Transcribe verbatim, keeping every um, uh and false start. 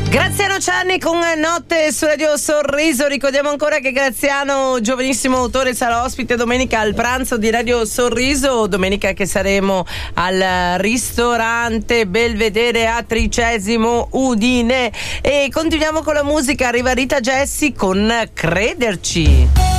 Graziano Cianni con Notte su Radio Sorriso. Ricordiamo ancora che Graziano, giovanissimo autore, sarà ospite domenica al pranzo di Radio Sorriso, domenica che saremo al ristorante Belvedere a Tricesimo Udine. E continuiamo con la musica, arriva Rita Gessi con Crederci.